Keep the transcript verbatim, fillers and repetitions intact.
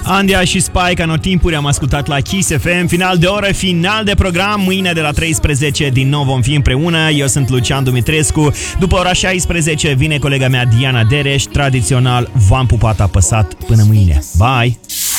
Andia și Spike, Anotimpuri, am ascultat la Kiss F M. Final de oră, final de program. Mâine de la treisprezece din nou vom fi împreună. Eu sunt Lucian Dumitrescu. După ora șaisprezece vine colega mea Diana Dereș. Tradițional v-am pupat apăsat. Până mâine. Bye!